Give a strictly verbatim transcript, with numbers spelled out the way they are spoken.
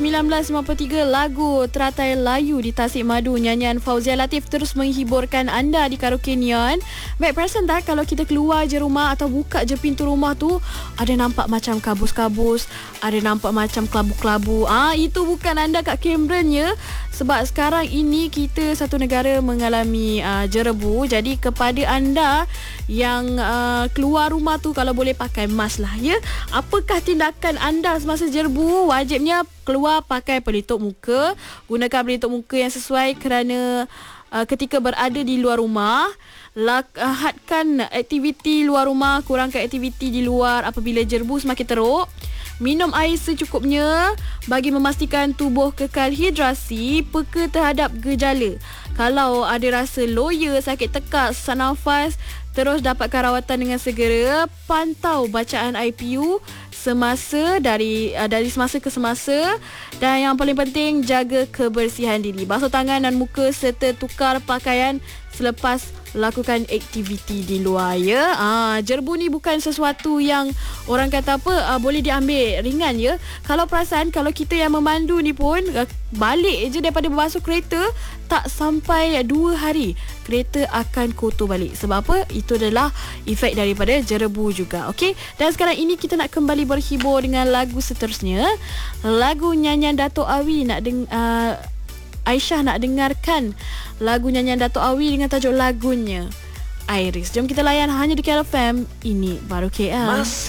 sembilan belas lima puluh tiga, lagu Teratai Layu di Tasik Madu, nyanyian Fauzia Latif terus menghiburkan anda di Karaoke Neon. Baik, perasan tak kalau kita keluar je rumah atau buka je pintu rumah tu, ada nampak macam kabus-kabus, ada nampak macam kelabu-kelabu. Ah, itu bukan anda kat Cameron ya. Sebab sekarang ini kita satu negara mengalami uh, jerebu. Jadi kepada anda yang uh, keluar rumah tu, kalau boleh pakai mask lah ya. Apakah tindakan anda semasa jerebu? Wajibnya keluar pakai pelitup muka. Gunakan pelitup muka yang sesuai kerana uh, ketika berada di luar rumah. Lak, uh, hadkan aktiviti luar rumah, kurangkan aktiviti di luar apabila jerebu semakin teruk. Minum air secukupnya bagi memastikan tubuh kekal hidrasi, peka terhadap gejala. Kalau ada rasa loya, sakit tekak, sesak nafas, terus dapatkan rawatan dengan segera. Pantau bacaan I P U semasa dari uh, dari semasa ke semasa. Dan yang paling penting, jaga kebersihan diri. Basuh tangan dan muka serta tukar pakaian selepas lakukan aktiviti di luar ya. Ah, jerebu ni bukan sesuatu yang orang kata apa ah, boleh diambil ringan ya. Kalau perasan, kalau kita yang memandu ni pun ah, balik je daripada berbasuh kereta, tak sampai dua hari kereta akan kotor balik. Sebab apa? Itu adalah efek daripada jerebu juga. Okey. Dan sekarang ini kita nak kembali berhibur dengan lagu seterusnya. Lagu nyanyian Dato' Awi nak deng uh, Aisyah nak dengarkan lagu nyanyian Dato' Awi dengan tajuk lagunya Iris. Jom kita layan hanya di K L F M. Ini baru K L. Masih